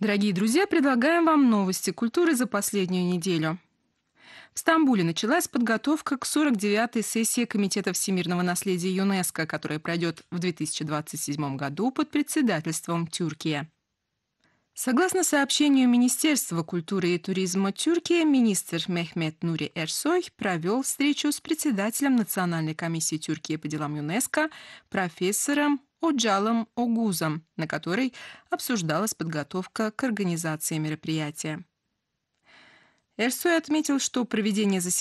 Дорогие друзья, предлагаем вам новости культуры за последнюю неделю. В Стамбуле началась подготовка к 49-й сессии Комитета всемирного наследия ЮНЕСКО, которая пройдет в 2027 году под председательством Тюркии. Согласно сообщению Министерства культуры и туризма Тюркии, министр Мехмет Нури Эрсой провел встречу с председателем Национальной комиссии Тюркии по делам ЮНЕСКо профессором Оджалом Огузом, на которой обсуждалась подготовка к организации мероприятия. Эрсой отметил, что проведение заседания